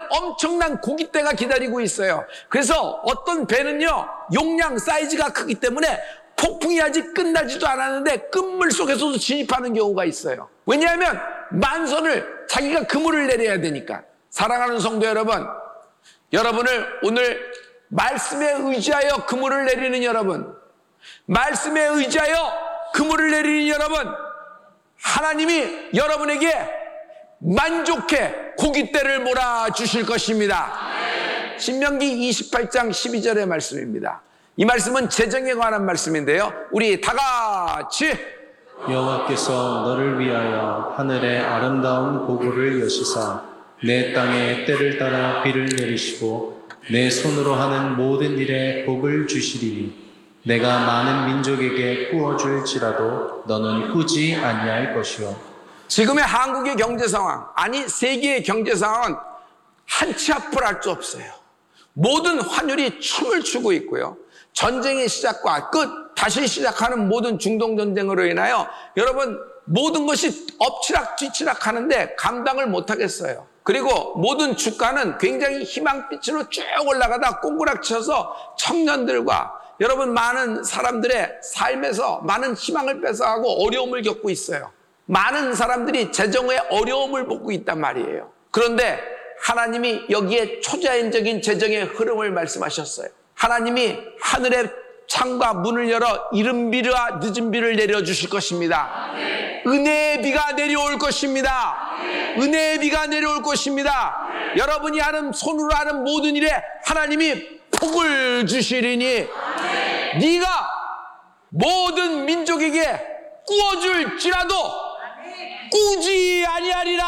엄청난 고깃대가 기다리고 있어요. 그래서 어떤 배는요, 용량 사이즈가 크기 때문에 폭풍이 아직 끝나지도 않았는데 끝물 속에서도 진입하는 경우가 있어요. 왜냐하면 만선을 자기가 그물을 내려야 되니까. 사랑하는 성도 여러분, 여러분을 오늘 말씀에 의지하여 그물을 내리는 여러분, 말씀에 의지하여 그물을 내리는 여러분, 하나님이 여러분에게 만족해 고깃대를 몰아주실 것입니다. 신명기 28장 12절의 말씀입니다. 이 말씀은 재정에 관한 말씀인데요, 우리 다 같이 여호와께서 너를 위하여 하늘의 아름다운 보고를 여시사 내 땅에 때를 따라 비를 내리시고 내 손으로 하는 모든 일에 복을 주시리니 내가 많은 민족에게 꾸어줄지라도 너는 꾸지 아니할 것이요. 지금의 한국의 경제 상황, 아니 세계의 경제 상황은 한치 앞을 알 수 없어요. 모든 환율이 춤을 추고 있고요, 전쟁의 시작과 끝, 다시 시작하는 모든 중동 전쟁으로 인하여 여러분 모든 것이 엎치락 뒤치락 하는데 감당을 못하겠어요. 그리고 모든 주가는 굉장히 희망빛으로 쭉 올라가다 꽁꾸락쳐서 청년들과 여러분 많은 사람들의 삶에서 많은 희망을 뺏어가고 어려움을 겪고 있어요. 많은 사람들이 재정의 어려움을 겪고 있단 말이에요. 그런데 하나님이 여기에 초자연적인 재정의 흐름을 말씀하셨어요. 하나님이 하늘의 창과 문을 열어 이른 비와 늦은 비를 내려주실 것입니다. 은혜의 비가 내려올 것입니다. 은혜의 비가 내려올 것입니다. 여러분이 하는 손으로 하는 모든 일에 하나님이 복을 주시리니 네가 모든 민족에게 꾸어줄지라도 꾸지 아니하리라.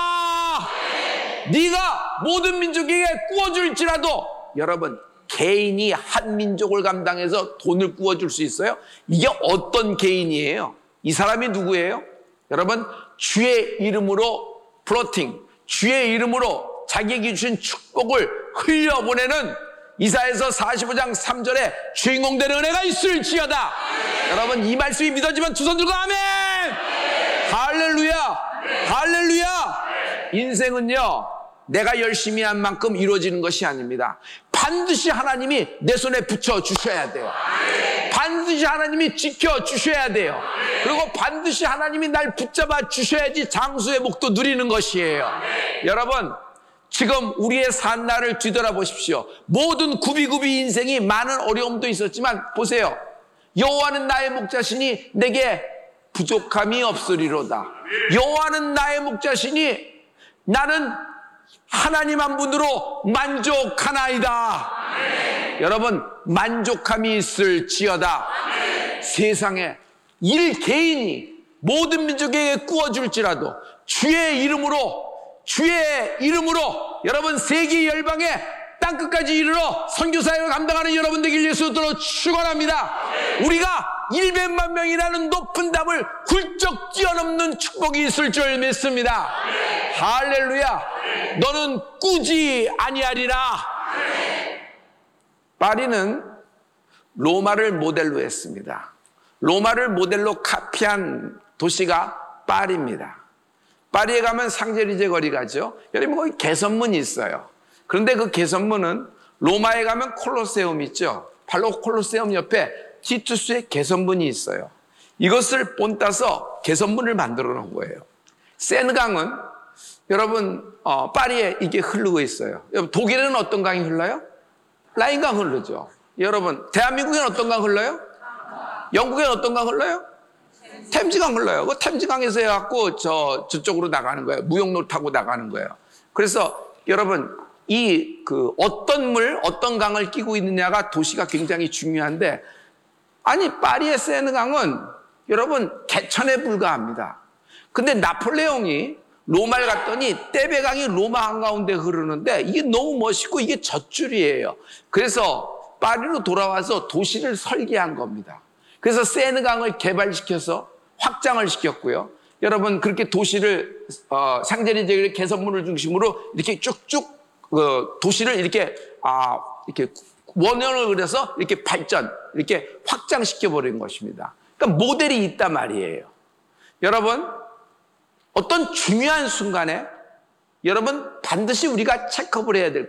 네가 모든 민족에게 꾸어줄지라도, 여러분 개인이 한 민족을 감당해서 돈을 꾸어줄 수 있어요? 이게 어떤 개인이에요? 이 사람이 누구예요? 여러분, 주의 이름으로 플로팅, 주의 이름으로 자기에게 주신 축복을 흘려보내는 이사야서 45장 3절에 주인공된 은혜가 있을지어다. 여러분 이 말씀이 믿어지면 두 손 들고 아멘. 할렐루야, 할렐루야. 인생은요, 내가 열심히 한 만큼 이루어지는 것이 아닙니다. 반드시 하나님이 내 손에 붙여 주셔야 돼요. 반드시 하나님이 지켜 주셔야 돼요. 그리고 반드시 하나님이 날 붙잡아 주셔야지 장수의 복도 누리는 것이에요. 여러분, 지금 우리의 산 날을 뒤돌아보십시오. 모든 구비구비 인생이 많은 어려움도 있었지만 보세요. 여호와는 나의 목자시니 내게 부족함이 없으리로다. 여호와는 나의 목자시니 나는 하나님 한 분으로 만족하나이다. 여러분 만족함이 있을지어다. 세상에 일 개인이 모든 민족에게 꾸어줄지라도 주의 이름으로 여러분 세계 열방에 땅끝까지 이르러 선교사역을 감당하는 여러분 되길 예수로 축원합니다. 우리가 100만 명이라는 높은 담을 훌쩍 뛰어넘는 축복이 있을 줄 믿습니다. 할렐루야. 너는 꾸지 아니하리라. 파리는 로마를 모델로 했습니다. 로마를 모델로 카피한 도시가 파리입니다. 파리에 가면 상제리제 거리 가죠. 여러분 거기 개선문이 있어요. 그런데 그 개선문은 로마에 가면 콜로세움 있죠. 바로 콜로세움 옆에 티투스의 개선문이 있어요. 이것을 본따서 개선문을 만들어 놓은 거예요. 세느강은 여러분 파리에 이게 흐르고 있어요. 여러분 독일에는 어떤 강이 흘러요? 라인강 흐르죠. 여러분 대한민국에는 어떤 강 흘러요? 영국에는 어떤 강 흘러요? 템즈강 흘러요. 그 템즈강에서 해갖고 저쪽으로 나가는 거예요. 무역로 타고 나가는 거예요. 그래서 여러분 어떤 물, 어떤 강을 끼고 있느냐가 도시가 굉장히 중요한데, 아니 파리의 세느강은 여러분 개천에 불과합니다. 근데 나폴레옹이 로마를 갔더니 떼베강이 로마 한가운데 흐르는데 이게 너무 멋있고 이게 젖줄이에요. 그래서 파리로 돌아와서 도시를 설계한 겁니다. 그래서 세느강을 개발시켜서 확장을 시켰고요. 여러분 그렇게 도시를 상제리제 개선문을 중심으로 이렇게 쭉쭉 도시를 이렇게 원형을 그려서 이렇게 이렇게 확장시켜 버린 것입니다. 그러니까 모델이 있단 말이에요. 여러분 어떤 중요한 순간에 여러분 반드시 우리가 체크업을 해야 될